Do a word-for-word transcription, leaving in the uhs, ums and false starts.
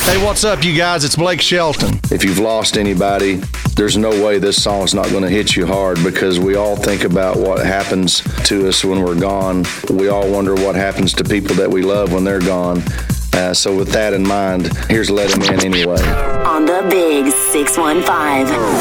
Hey, what's up, you guys? It's Blake Shelton. If you've lost anybody, there's no way this song's not going to hit you hard, because we all think about what happens to us when we're gone. We all wonder what happens to people that we love when they're gone. Uh, so with that in mind, here's Let Him In Anyway. On the Big six one five.